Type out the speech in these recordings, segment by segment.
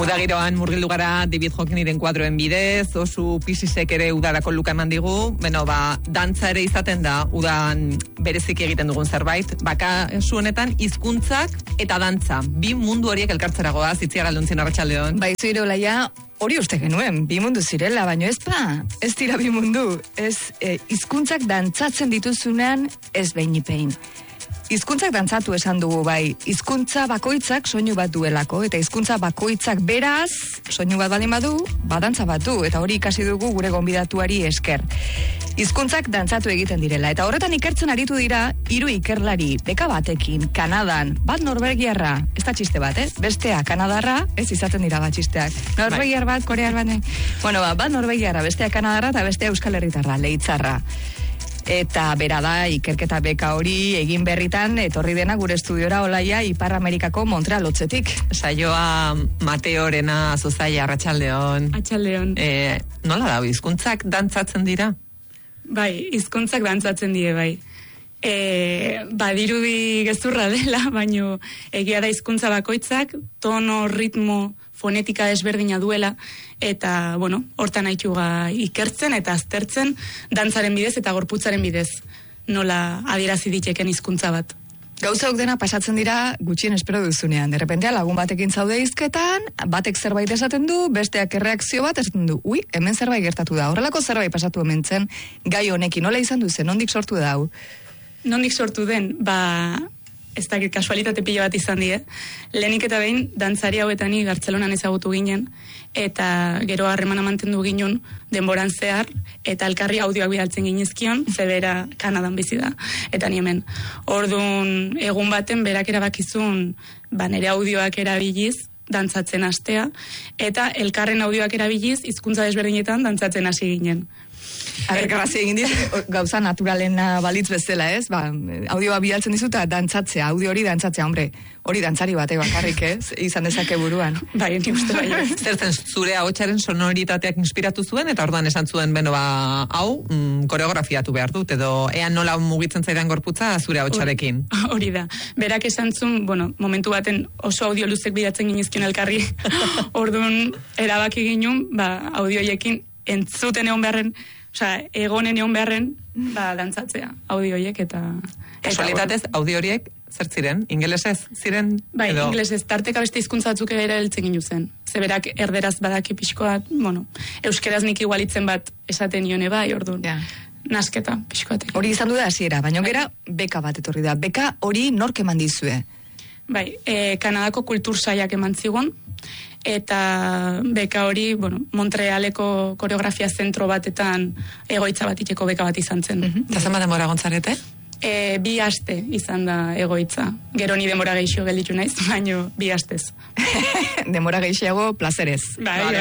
Uda giroan murgildu gara David Hockneyren kuadroen bidez, oso Pisisek ere udarako luka eman digu, dantza ere izaten da, udan bereziki egiten dugun zerbait, kasu honetan hizkuntzak eta dantza, bi mundu horiek elkartzera goaz, Itziaralduntzen Arratsaldeon. Bai, zuire olaia, hori uste genuen, bi mundu zirela, baino ez dira bi mundu, hizkuntzak dantzatzen dituzunean ez behin. Hizkuntzak dantzatu esan dugu bai, hizkuntza bakoitzak soinu bat duelako, eta hizkuntza bakoitzak beraz, soinu bat baldin badu, badantza bat du, eta hori ikasi dugu gure gonbidatuari esker. Hizkuntzak dantzatu egiten direla, eta horretan ikertzen aritu dira 3 ikerlari, beka batekin, Kanadan, bat norvegiarra, ez da txiste bat, bestea kanadarra, ez izaten dira bat txisteak, norvegiar bat, korear bat, bat norvegiarra, bestea kanadarra, eta bestea euskal herritarra, Leitzarra. Eta bera da, ikerketa beka hori egin berritan, etorri dena gure estudiora Olaia Ipar Amerikako Montreal hotzetik. Saioa Mateorena Zozaia, Arratsaldeon. Arratsaldeon. Nola da, hizkuntzak dantzatzen dira? Bai, hizkuntzak dantzatzen die, bai. Badirudi gezurra dela, baino egia da hizkuntza bakoitzak, tono, ritmo, fonetika desberdina duela, eta, hortan haituga ikertzen eta aztertzen dantzaren bidez eta gorputzaren bidez nola adierazi diteken hizkuntza bat. Gauzauk dena pasatzen dira gutxien espero duzunean. Derrepentea lagun batekin zaude hizketan, batek zerbait esaten du, besteak erreakzio bat esaten du. Hemen zerbait gertatu da. Horrelako zerbait pasatu hemen zen gai honekin. Nola izan duzen? Nondik sortu da hau? Nondik sortu den? Ez dakit kasualitate pila bat izan die. Lehenik eta behin, dantzari hauetani Bartzelonan ezagutu ginen, eta gero harremana mantendu ginen denboran zehar, eta elkarri audioak bidaltzen ginezkion, zebera Kanadan bizi da, eta ni hemen. Orduan, egun baten, berak erabakizun, nire audioak erabiliz, dantzatzen hastea, eta elkarren audioak erabiliz, hizkuntza desberdinetan dantzatzen hasi ginen. Erkarazi egin dit, gauza naturalena balitz bezala, ez? Audioa bidaltzen dizuta dantzatzea, audio hori dantzatzea, hori dantzari batek bakarrik, ez? Izan dezake buruan. Bai, nik uste bai. Zertzen zure ahotsaren sonoritateak inspiratu zuen, eta orduan esan zuen, hau, koreografiatu behar dut, edo ean nola mugitzen zaidan gorputza zure ahotsarekin. Hori da. Berak esan zuen, momentu baten oso audio luzek bidatzen ginezkion elkarri, orduan erabaki ginen, audioiekin entzuten egon beharren, egonen egon beharren, dantzatzea, audio horiek eta... Kasualitatez, audio horiek zer ziren? Ingelesez ziren? Bai, ingelesez, tarteka beste hizkuntza batzuk ere heltzen ginu zen. Zeberak erderaz badaki pixkoat, euskeraz nik igualitzen bat esaten nione bai, orduan. Nasketa, pixkoatek. Hori izan du da hasiera, baina gera beka bat etorri da. Beka hori nork eman dizue? Bai, Kanadako kultur saiak eman zigon, eta beka hori, Montrealeko koreografia zentro batetan egoitza bat iteko beka bat izan zen. Eta zenbat denbora gontzarete? 2 aste izan da egoitza. Gero ni denbora gehiago gelditu naiz, baino 2 astez. Denbora gehiago plazerez. Bai.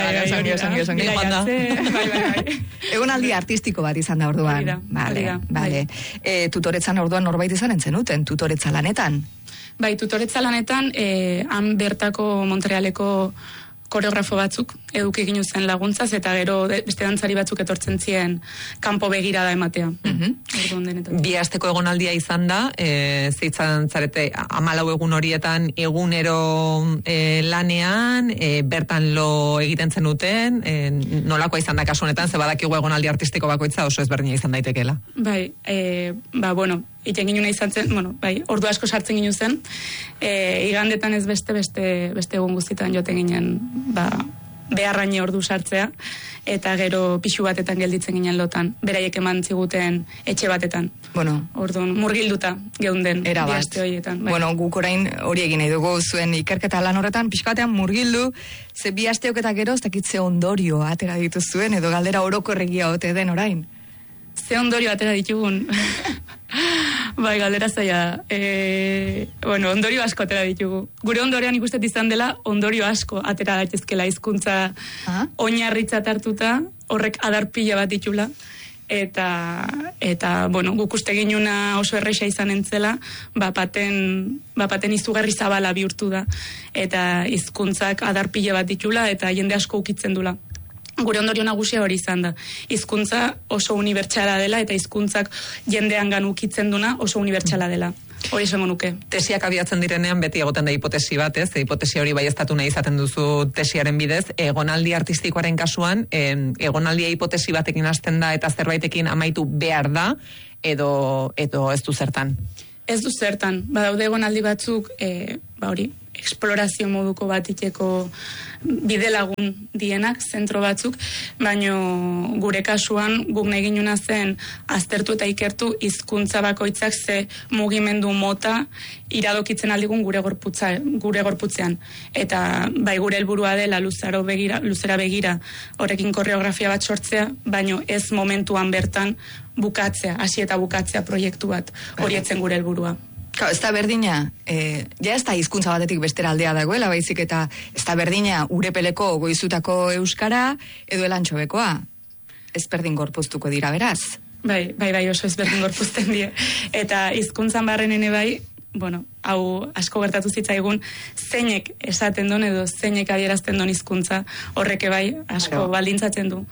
Egonaldi artistiko bat izan da orduan. Vale. Tutoretzan orduan norbait izan entzenuten, tutoretza lanetan? Bai, tutoretza lanetan, han bertako Montrealeko koreografo batzuk eduki ginu zen laguntzaz, eta gero beste dantzari batzuk etortzen ziren kanpo begirada ematea. 2 asteko egonaldia izan da, zeitzan zarete 14 egun horietan egunero lanean, bertan lo egiten zenuten, nolakoa izan da kasu honetan, ze badakigu egonaldi artistiko bakoitza oso ezberdina izan daitekeela. Bai, iten ginu nahi izan zen, ordu asko sartzen ginu zen, igandetan ez beste egun guztietan joten ginen, beharraine ordu sartzea, eta gero pixu batetan gelditzen ginen lotan, beraiek eman ziguten etxe batetan. Orduan, murgilduta geunden bi aste horietan. Guk orain hori egin nahi dugu zuen ikerketa lan horretan, pixu batean murgildu, ze 2 asteok eta gero, ez dakitze ondorio atera dituzuen, edo galdera orokorregia ote den orain. Ze ondorio atera ditugun. Bai, galdera zaila. Ondorio asko atera ditugu. Gure ondorioan ikustet izan dela, ondorio asko atera daitezkela hizkuntza oinarritzat hartuta, horrek adarpila bat ditula, eta guk uste ginuna oso erresa izan entzela, bapaten izugarri zabala bihurtu da, eta hizkuntzak adarpila bat ditula, eta jende asko ukitzen dula. gure ondorio nagusia hori izan da. Hizkuntza oso unibertsala dela eta hizkuntzak jendeangan ukitzen duna oso unibertsala dela. Hori esango nuke. Tesiak abiatzen direnean beti egoten da hipotesi bat, ez? Hipotesi hori baieztatu nahi izaten duzu tesiaren bidez. Egonaldi artistikoaren kasuan, egonaldia hipotesi batekin hasten da eta zerbaitekin amaitu behar da, edo ez du zertan? Ez du zertan. Badaude egonaldi batzuk, hori, esplorazio moduko bat iteko bidelagun dienak, zentro batzuk, baino gure kasuan guk nahi ginuna zen aztertu eta ikertu hizkuntza bakoitzak ze mugimendu mota iradokitzen aldigun gure gorputzean. Eta bai gure helburua dela luzera begira horrekin koreografia bat sortzea, baino ez momentuan bertan bukatzea, hasi eta bukatzea proiektu bat, hori etzen gure helburua. Ez da berdina, ja ez da hizkuntza batetik bestera aldea dagoela, baizik eta ez da berdina urepeleko goizutako euskara edo elantxobekoa. Ez berdin gorpuztuko dira beraz. Bai, oso ez berdin gorpuzten die. Eta hizkuntzan barrenen bai, bueno, hau asko gertatu zitzaigun, zeinek esaten duen edo zeinek adierazten duen hizkuntza horreke bai asko baldintzatzen du.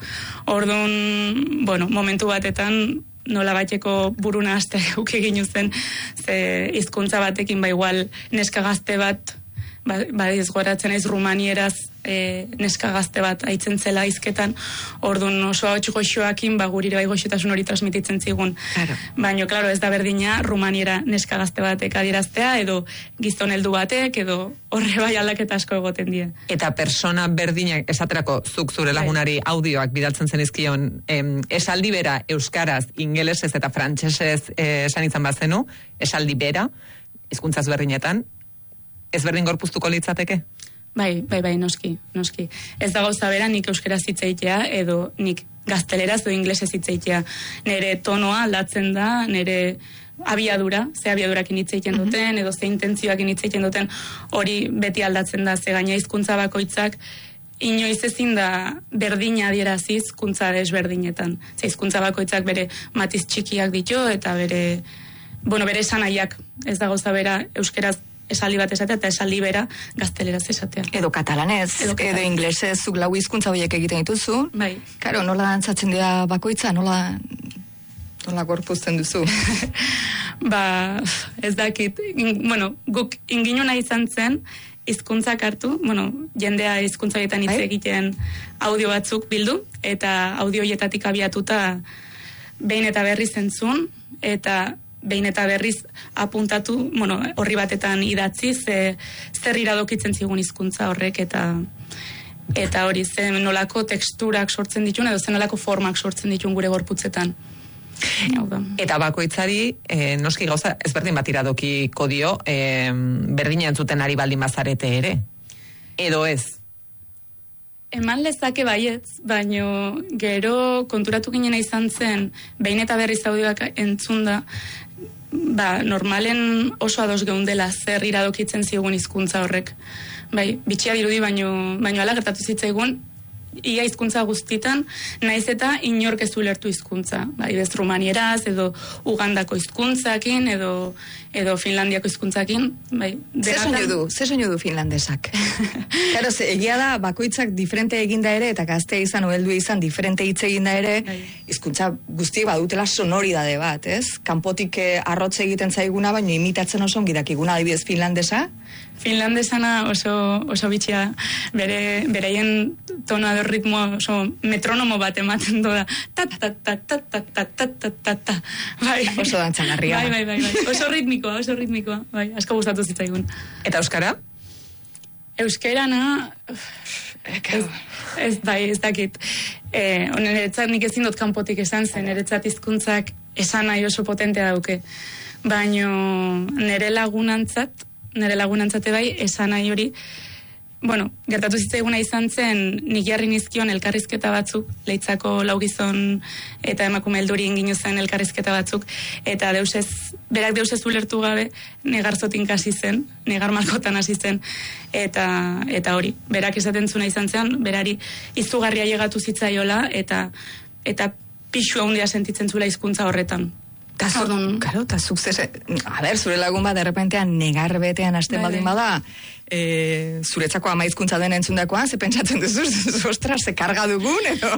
Orduan, bueno, momentu batetan nola bateko buruna aste egin zen, ze hizkuntza batekin ba igual neska gazte bat, ez goratzen ez rumanieraz neska gazte bat aitzen zela hizketan, orduan oso hau goxoakin gurire bai goxotasun hori transmititzen zigun. Claro. Baina, klaro, ez da berdina rumaniera neska gazte batek adieraztea, edo gizon heldu batek, edo horre bai aldaketa asko egoten die. Eta persona berdinak esaterako zuk zure lagunari audioak bidaltzen zenizkion, esaldi bera euskaraz, ingelesez eta frantsesez esan izan bazenu, esaldi bera, hizkuntza ezberdinetan, ezberdin gorpuztuko litzateke? Bai, noski. Ez da gauza bera nik euskaraz hitz egitea edo nik gazteleraz edo inglesez hitz egitea. Nere tonoa aldatzen da, nere abiadura, ze abiadurakin hitz egiten duten, edo ze intentzioakin hitz egiten duten, hori beti aldatzen da, ze gaina hizkuntza bakoitzak inoiz ezin da berdina adierazi hizkuntza desberdinetan. Ze hizkuntza bakoitzak bere matiz txikiak ditu eta bere esanaiak, ez da gauza bera euskeraz esaldi bat esatea eta esaldi bera gazteleraz esatea. Edo katalanez, edo inglesez, zuk lau hizkuntza horiek egiten dituzu. Bai. Karo, nola dantzatzen dira bakoitza, nola gorpuzten duzu? Ez dakit. Guk inginuna izan zen, hizkuntzak hartu, jendea hizkuntza horietan hitz egiten audio batzuk bildu, eta audio horietatik abiatuta behin eta berriz entzun, eta behin eta berriz apuntatu, horri batetan idatzi, zer iradokitzen zigun hizkuntza horrek, eta hori, zen nolako teksturak sortzen ditun, edo zen nolako formak sortzen ditun gure gorputzetan. Eta bakoitzari, noski gauza, ezberdin bat iradokiko dio, berdina entzuten ari baldin bazarete ere. Edo ez? Eman lezake baietz, baino gero konturatu ginena izan zen, behin eta berriz audioak entzunda, normalen oso ados geundela zer iradokitzen zigun hizkuntza horrek. Bai, bitxia dirudi, baino ala gertatu zitzaigun, ia hizkuntza guztitan, naiz eta inork ez ulertu hizkuntza. Bai, bez rumanieraz, edo Ugandako hizkuntzakin, edo Finlandiako hizkuntzakin. Bai, Ze soinu du finlandesak? Claro, egia da, bakoitzak diferente eginda ere, eta gaztea izan, oheldu izan, diferente hitz eginda ere, hizkuntza guztiek badutela sonoridade bat, ez? Kanpotik arrotze egiten zaiguna, baino imitatzen oso ongi dakiguna, adibidez finlandesa? Finlandesana oso bitxia, bereien tonoa edo ritmo oso metronomo bat ematen doa. Ta-ta-ta-ta-ta-ta-ta-ta-ta. Oso dantzagarria. Bai. Oso ritmikoa. Bai, asko gustatu zitzaigun. Eta euskara? Euskerana... Ez dakit. Niretzat nik ezin dut kanpotik esan zen, niretzat hizkuntzak esan nahi oso potentea dauke. Baino nire lagunantzate bai, esan nahi hori, gertatu zitzaiguna izan zen, nik jarri nizkion elkarrizketa batzuk, Leitzako laugizon eta emakume helduri inginu zen elkarrizketa batzuk, eta berak deusez ulertu gabe, negarzotin hasi zen, negar malkotan hasi zen, eta hori, berak esaten zuna izan zen, berari izugarria llegatu zitzaiola, eta pixua handia sentitzen zula hizkuntza horretan. Ta zuk zese, a ber, zure lagun bat derrepentean negar betean hasten baldin bada, zuretzako amaizkuntza den entzundakoan, ze pentsatzen duzu, ostras, ze karga dugun, edo?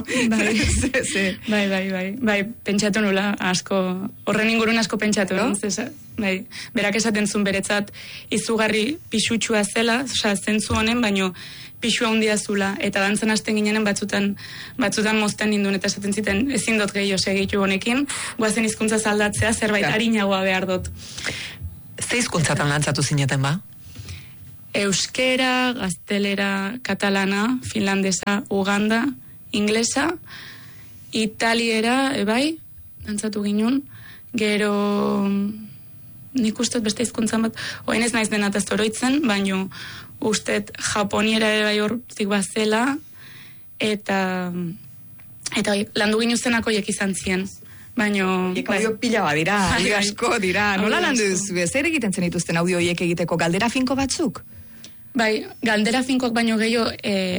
Bai, pentsatu nula, asko, horren ingurun asko pentsatu, no? Bai, berak esaten zuen beretzat izugarri pixutxua zela, zentzu honen, baino pixua handia zula, eta dantzan hasten ginenen batzutan mozten nindun, eta esaten ziten ezin dut gehiago segitu honekin, guazen hizkuntza zaldatzea, zerbait harinagoa behar dut. Ze hizkuntzatan lantzatu zineten ba? Euskera, gaztelera, katalana, finlandesa, uganda, inglesa, italiera, bai, dantzatu ginen, gero nik ustet beste hizkuntzan bat, oen ez naiz denataz oroitzen, baino ustet japoniera ere bai hortik bazela, eta landu ginen zenako hiek izan zien. Baino... Audio pila bat dira, audio asko dira. Nola landu duzu, zer egiten zen dituzten audio hiek egiteko, galdera finko batzuk? Bai, galdera finkoak baino gehiago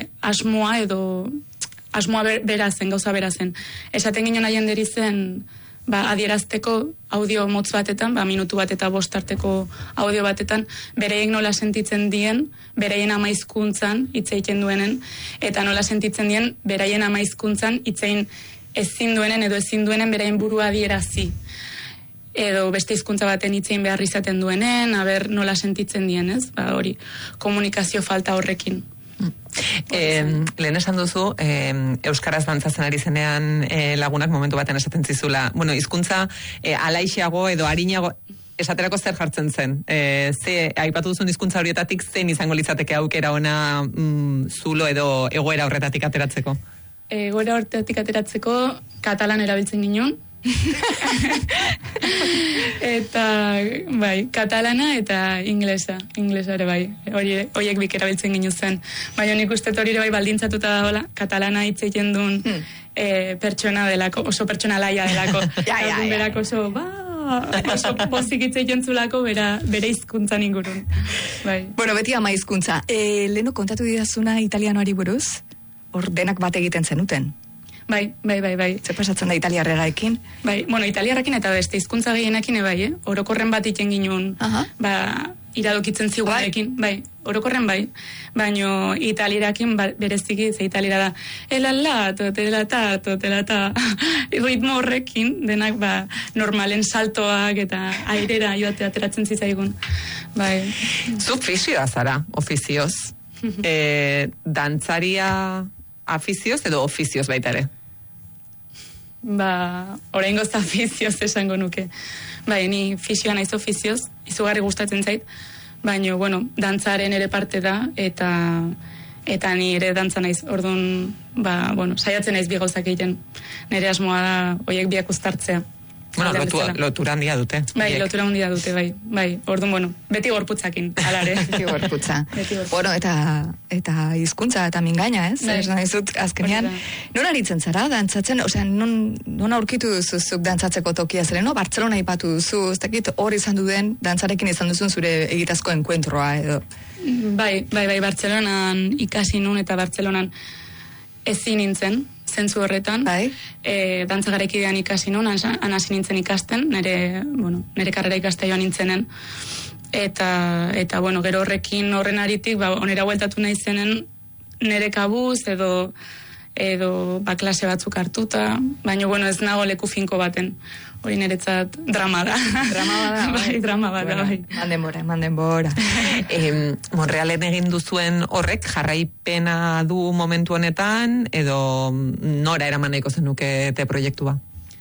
asmoa bera zen, gauza bera zen. Esaten ginen haien deri zen, adierazteko audio motz batetan, minutu bat eta bost arteko audio batetan, bereien nola sentitzen dien, bereien amaizkuntzan hitz egiten duenen, eta nola sentitzen dien, bereien amaizkuntzan hitzein ezin duenen edo ezin duenen bereien burua adierazi. Edo beste hizkuntza baten hitzein behar izaten duenen, nola sentitzen dien, ez? Hori, komunikazio falta horrekin. Lehen esan duzu, euskaraz dantzatzen ari zenean lagunak momentu baten esaten zizula. Bueno, hizkuntza alaixeago edo harinago esaterako zer jartzen zen. Ze aipatu duzun hizkuntza horietatik zein izango litzateke aukera ona zulo edo egoera horretatik ateratzeko? Egoera horretatik ateratzeko katalan erabiltzen ginen. Eta bai, katalana eta inglesa ere bai, horiek bik erabiltzen ginen zen, baina nik uste hori ere bai baldintzatuta dagoela, katalana hitz egiten duen pertsona delako, oso pertsona laia delako, berak oso pozik hitz egiten zulako bere hizkuntzan ingurun. Bueno, beti ama hizkuntza, leheno kontatu didazuna italianoari buruz, hor denak bat egiten zenuten. Bai. Ze pasatzen da italiarregaekin? Bai, bueno, italiarrekin eta beste hizkuntza gehienekin bai, orokorren bat iten ginen, iradokitzen zigunekin, bai, orokorren bai, baino italiarakin bereziki, ze italiara da, elalato, telata, ritmo horrekin, denak normalen saltoak eta airera joate ateratzen zizaigun, bai. Zuk fizioa zara, ofizioz. Dantzaria afizioz edo ofizioz baita ere? Oraingoz afizioz esango nuke. Ni fizioa naiz ofizioz, izugarri gustatzen zait, baina, dantzaren ere parte da, eta ni ere dantza naiz, orduan, saiatzen naiz bi gauzak egiten. Nire asmoa da, horiek biak uztartzea. Lotura handia dute. Bai, lotura handia dute, bai. Orduan, beti gorputzakin, alare. Beti gorputza. Bueno, eta hizkuntza eta mingaina, ez? Esan dizut, azkenean, non aritzen zara, dantzatzen, non aurkitu duzuzuk dantzatzeko tokia zeren, no? Bartzelona ipatu duzu, ez dakit, hor izan duen, dantzarekin izan duzun zure egitazko enkuentroa, edo? Bai, Bartzelonan ikasi nun, eta Bartzelonan ezin nintzen, zentzu horretan, dantzagarekidean ikasi nun, han hasi nintzen ikasten, nire karrera ikastea joan nintzenen, eta gero horrekin horren aritik, onera bueltatu nahi zenen, nire kabuz, edo klase batzuk hartuta, baina, ez nago leku finko baten, hori niretzat drama da. Drama bada, bai. Manden bora. Monrealen egin duzuen horrek jarraipena du momentu honetan, edo nora eraman nahiko zenuke proiektua?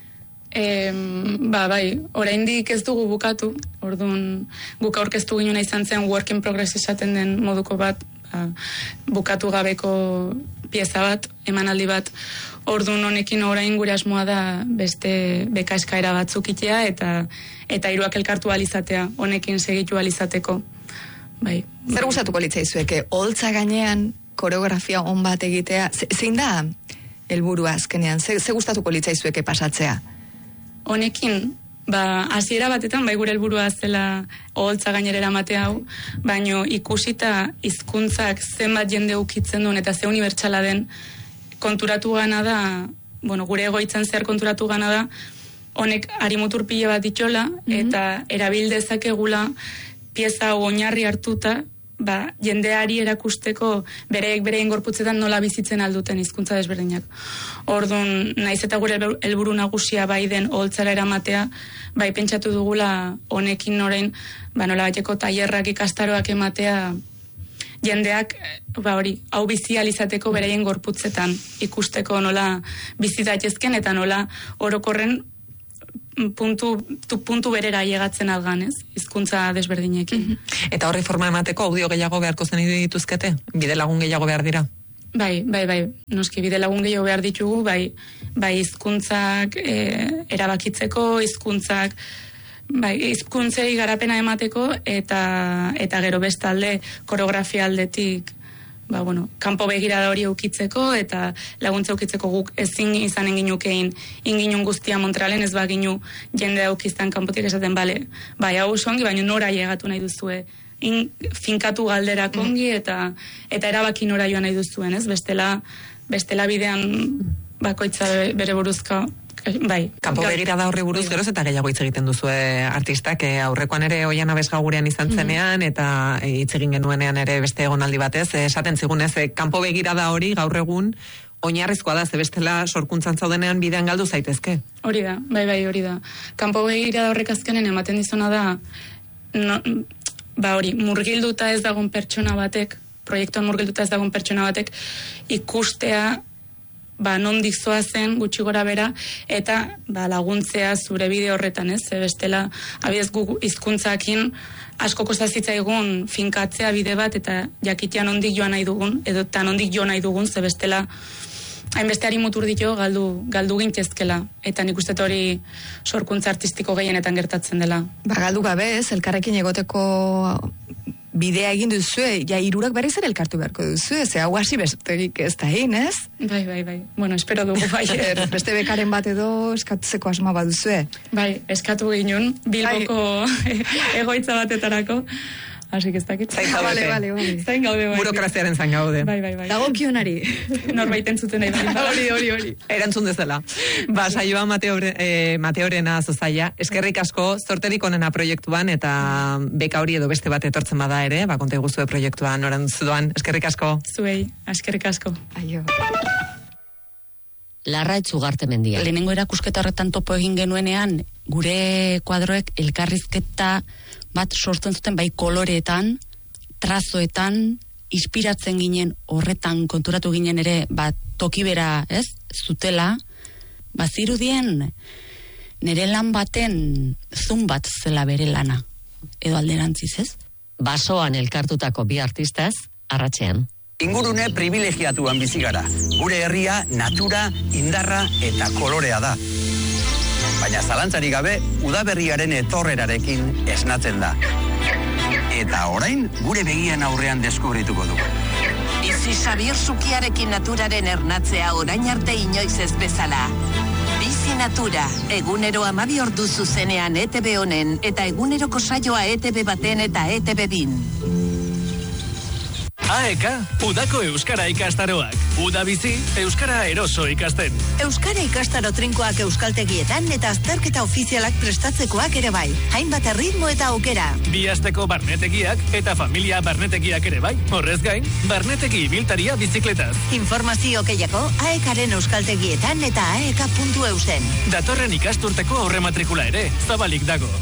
Bai, oraindik ez dugu bukatu, orduan guk aurkeztu ginen izan zen work in progress esaten den moduko bat, bukatu gabeko pieza bat, emanaldi bat, orduan honekin orain gure asmoa da beste beka eskaera batzuk itea eta hiruak elkartu alizatea, honekin segitu alizateko. Bai. Zer gustatuko litzaizueke, holtza gainean koreografia on bat egitea, zein da helburua azkenean, ze gustatuko litzaizueke pasatzea? Honekin, hasiera batetan, gure helburua zela oholtza gainera eramatea hau, baino ikusita hizkuntzak zenbat jende ukitzen duen eta ze unibertsala den konturatu gana da, gure egoitzan zehar konturatu gana da, honek harimutur pile bat ditxola, eta erabil dezakegula pieza oinarri hartuta, jendeari erakusteko bereien gorputzetan nola bizitzen alduten hizkuntza desberdinak. Orduan, naiz eta gure helburu nagusia bai den oholtzara eramatea, bai pentsatu dugula honekin orain, nola bateko tailerrak ikastaroak ematea jendeak, hau bizi alizateko bereien gorputzetan ikusteko nola bizi daitezken eta nola orokorren puntu berera llegatzen algan, ez? Hizkuntza desberdinekin. Eta horri forma emateko audio gehiago beharko zen dituzkete? Bide lagun gehiago behar dira? Bai. Noski, bide lagun gehiago behar ditugu, bai hizkuntzak erabakitzeko, hizkuntzei garapena emateko, eta gero bestalde koreografia aldetik kanpo begirada hori eukitzeko eta laguntza eukitzeko guk ezin izanen ginukein inginun guztia Montrealen ez baginu jende aukiztan kanpotik esaten hau songi, baina nora llegatu nahi duzue finkatu galderak ongi eta erabaki nora joan nahi duzuen, ez? Bestela bidean bakoitza bere buruzko Kanpo begirada horri buruz geroz eta gehiago hitz egiten duzue artistak, aurrekoan ere Oihan Abesga gurean izan zenean eta hitz egin genuenean ere beste egonaldi batez, esaten zigunez, kanpo begirada hori gaur egun oinarrizkoa da, ze bestela sorkuntzan zaudenean bidean galdu zaitezke. Hori da, hori da. Kanpo begirada horrek azkenen ematen dizuna da, hori, murgilduta ez dagoen pertsona batek, proiektuan murgilduta ez dagoen pertsona batek, ikustea nondik zoazen gutxi gora bera, eta laguntzea zure bide horretan, ez? Bestela, abiez gu hizkuntzakin asko kostazitzaigun finkatzea bide bat, eta jakitea nondik joan nahi dugun, edo eta nondik joan nahi dugun, ze bestela, hainbeste harimutur ditu galdu gintezkela, eta nik uste hori sorkuntza artistiko gehienetan gertatzen dela. Galdu gabe, ez, elkarrekin egoteko bidea egin duzue, hirurak berriz ere elkartu beharko duzue, ze hau hasi besterik ez da egin, ez? Bai. Bueno, espero dugu bai. Beste bekaren bat edo eskatzeko asma bat duzue. Bai, eskatu ginun, Bilboko egoitza batetarako. Así que ez dakit. Zain gaude. Zain gaude. Burokraziaren zain gaude. Bai. Dagokionari. Norbait entzuten nahi da. Hori. Erantzun dezala. Saioa Mateorena Zozaia. Eskerrik asko, zorterik onena proiektuan, eta beka hori edo beste bat etortzen bada ere, konta iguzue proiektuan orantzu doan. Eskerrik asko. Zuei, eskerrik asko. Aio. Larraitz Ugartemendia. Lehenengo erakusketa horretan topo egin genuenean, gure kuadroek elkarrizketa bat sortzen zuten bai koloreetan, trazoetan, inspiratzen ginen horretan konturatu ginen ere toki bera, ez? Zutela, zirudien nire lan baten zun bat zela bere lana, edo alderantziz, ez? Basoan elkartutako bi artistaz, arratsean. Ingurune privilegiatuan bizi gara. Gure herria, natura, indarra eta kolorea da. Baina zalantzarik gabe, udaberriaren etorrerarekin esnatzen da. Eta orain, gure begien aurrean deskubrituko dugu. Bizi Xabier Sukiarekin naturaren ernatzea orain arte inoiz ez bezala. Bizi Natura, egunero 12 ordu zuzenean ETV honen, eta eguneroko saioa ETV baten eta ETV bin. AEK, udako euskara ikastaroak. Uda bizi, euskara eroso ikasten. Euskara ikastaro trinkoak euskaltegietan eta azterketa ofizialak prestatzekoak ere bai. Hainbat erritmo eta aukera. Bi asteko barnetegiak eta familia barnetegiak ere bai. Horrez gain, barnetegi ibiltaria bizikletaz. Informazio gehiago AEKaren euskaltegietan eta aek.eusen. Datorren ikasturteko aurrematrikula ere, zabalik dago.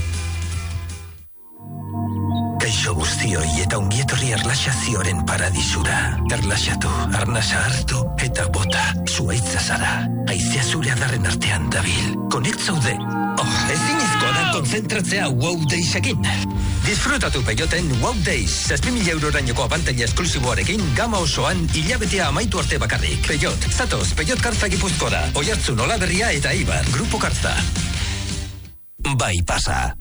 Kaixo guztioi eta ongietorri erlaxazioaren paradisura. Erlaxatu, arnasa hartu eta bota. Zuaitza zara. Aizea zure adarren artean dabil. Connect zaude. Ezinezkoa da konzentratzea Wow Daysekin. Disfrutatu peioten Wow Days. 6.000 eurorainoko abantaila esklusiboarekin gama osoan hilabetea amaitu arte bakarrik. Peiot, zatoz, Peiot Kartza Gipuzkoara. Oiartzun, Olaberria eta Eibar. Grupo Kartza. Bai pasa.